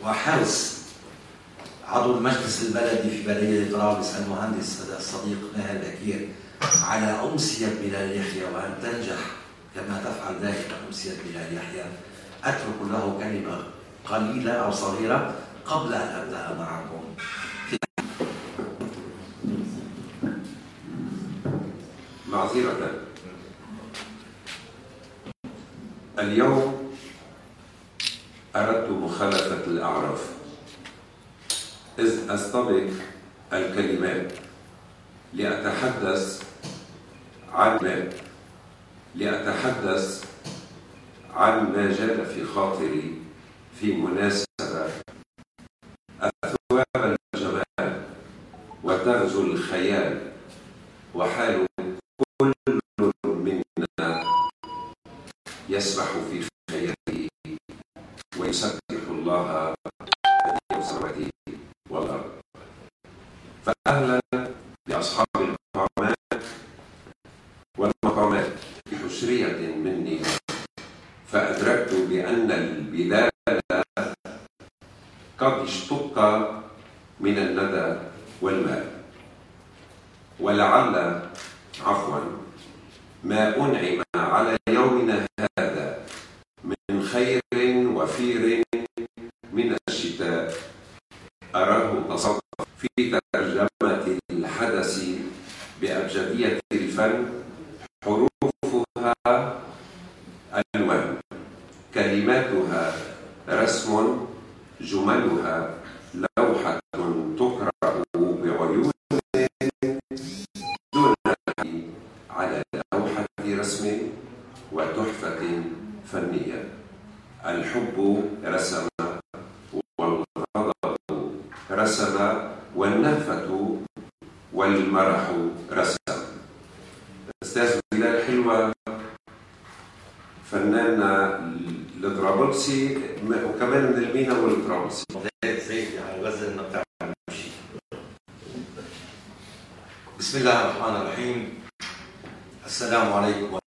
وحرص عضو المجلس البلدي في بلدية طرابلس المهندس الصديق ماهر بكير على أمسية بلال يحيى وأن تنجح كما تفعل ذلك أمسية بلال يحيى، أترك له كلمة قليلة أو صغيرة قبل أن أبدأ معكم. معذرة، اليوم أردت مخالفة الأعراف إذ أستبق الكلمات لأتحدث عن ما جال في خاطري في مناسبة أثواب الجمال وتغزو الخيال، وحال كل منا يسبح في خياله ويسبح الله بديع السماوات والأرض. فأهلا لأصحاب المقامات والمقامات بحشرية مني، فأدركت بأن البلاد قد اشتق من الندى والماء، ولعل ما أنعم على يومنا هذا من خير وفير من الشتاء أراه تصرف في ترجمة الحدث بأبجدية الفن، حروفها ألوان، كلماتها رسم، جملها لوحة تقرأ بعيون دون على لوحة رسم وتحفة فنية. الحب رسم، والغضب رسم، والنهفة والمرح رسم. أستاذ بلال حلوة فنان الطرابلسي وكمان من المينا والطرابلسي. بسم الله الرحمن الرحيم. السلام عليكم